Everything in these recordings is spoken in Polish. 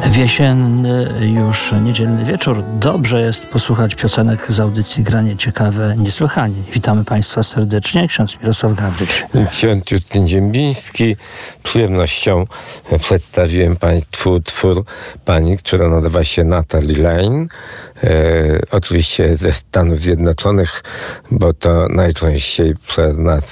Jesienny już niedzielny wieczór. Dobrze jest posłuchać piosenek z audycji Granie Ciekawe Niesłychanie. Witamy Państwa serdecznie. Ksiądz Mirosław Gabryś. Ksiądz Justyn Ziembiński. Przyjemnością przedstawiłem Państwu utwór pani, która nazywa się Natalie Lane. Oczywiście ze Stanów Zjednoczonych, bo to najczęściej przez nas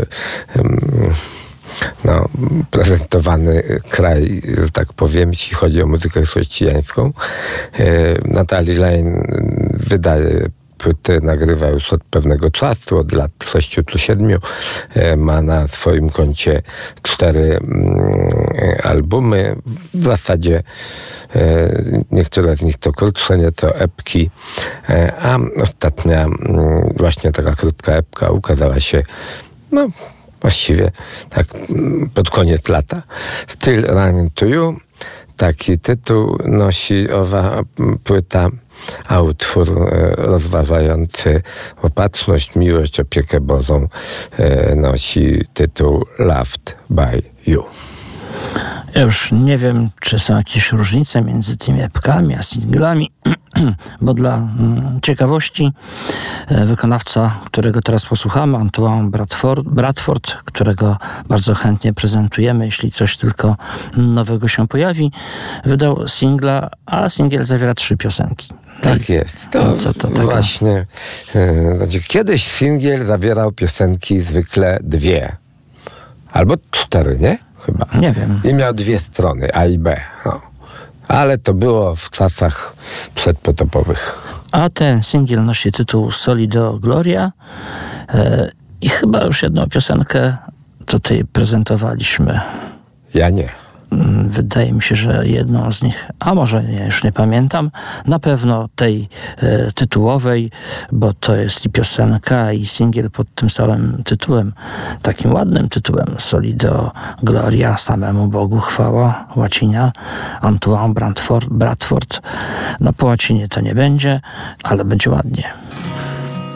prezentowany kraj, że tak powiem, jeśli chodzi o muzykę chrześcijańską. Natalie Lane wydaje płyty, nagrywa już od pewnego czasu, od lat 6 czy 7. Ma na swoim koncie 4 albumy. W zasadzie niektóre z nich to krótsze, nieco epki, a ostatnia właśnie taka krótka epka ukazała się właściwie tak pod koniec lata. Still Running to You, taki tytuł nosi owa płyta, a utwór rozważający opatrzność, miłość, opiekę Bożą nosi tytuł Loved by You. Ja już nie wiem, czy są jakieś różnice między tymi epkami a singlami, bo dla ciekawości wykonawca, którego teraz posłuchamy, Antoine Bradford, którego bardzo chętnie prezentujemy, jeśli coś tylko nowego się pojawi, wydał singla, a singiel zawiera 3 piosenki. Tak jest. To właśnie. Kiedyś singiel zawierał piosenki zwykle 2 albo 4, nie? Chyba. Nie wiem. I miał 2 strony, A i B. Ale to było w czasach przedpotopowych. A ten singiel nosi tytuł Soli Deo Gloria i chyba już jedną piosenkę tutaj prezentowaliśmy. Ja nie. Wydaje mi się, że jedną z nich, a może nie, już nie pamiętam, na pewno tej tytułowej, bo to jest i piosenka, i singiel pod tym samym tytułem, takim ładnym tytułem, Soli Deo Gloria, samemu Bogu chwała, łacinia, Antoine Bradford. Po łacinie to nie będzie, ale będzie ładnie.